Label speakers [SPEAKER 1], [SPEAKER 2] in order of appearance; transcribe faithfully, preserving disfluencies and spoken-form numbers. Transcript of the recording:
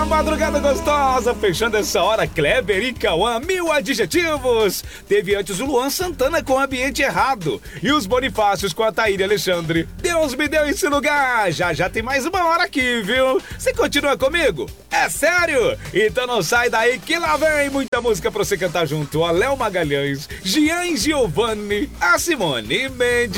[SPEAKER 1] madrugada gostosa, fechando essa hora, Kleber e Cauã, mil adjetivos. Teve antes o Luan Santana com Ambiente Errado e os Bonifácios com a Thaíra Alexandre. Deus me deu esse lugar. Já já tem mais uma hora aqui, viu? Você continua comigo? É sério? Então não sai daí que lá vem muita música pra você cantar junto a Léo Magalhães, Gian Giovanni, a Simone Mendes.